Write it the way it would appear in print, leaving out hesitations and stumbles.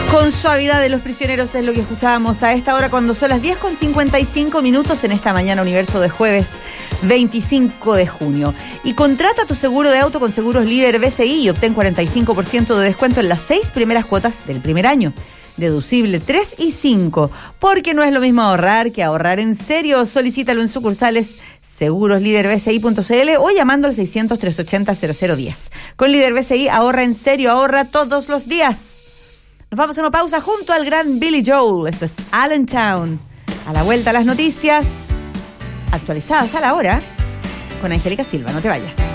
Con Suavidad de los Prisioneros es lo que escuchábamos a esta hora cuando son las 10:55 en esta mañana universo de jueves 25 de junio. Y contrata tu seguro de auto con Seguros Líder BCI y obtén 45% de descuento en las 6 primeras cuotas del primer año. Deducible 3 y 5, porque no es lo mismo ahorrar que ahorrar en serio. Solicítalo en sucursales segurosliderbci.cl o llamando al 600-380-0010. Con Líder BCI ahorra en serio, ahorra todos los días. Nos vamos a una pausa junto al gran Billy Joel. Esto es Allentown. A la vuelta las noticias actualizadas a la hora con Angélica Silva. No te vayas.